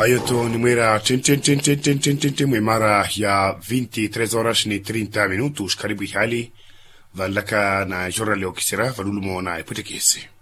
Hayoto ni mwera mwemara ya 23 horas ni 30 minutos karibu hali valaka na jora leo kisera valulumo na iputekesi.